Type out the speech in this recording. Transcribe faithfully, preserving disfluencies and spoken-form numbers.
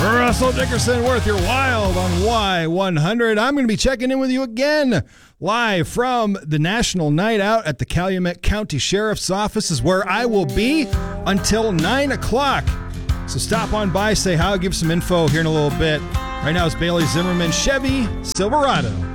Russell Dickerson, worth your wild on Y one hundred. I'm going to be checking in with you again live from the National Night Out at the Calumet County Sheriff's Office is where I will be until nine o'clock. So stop on by, say hi, give some info here in a little bit. Right now it's Bailey Zimmerman Chevy Silverado.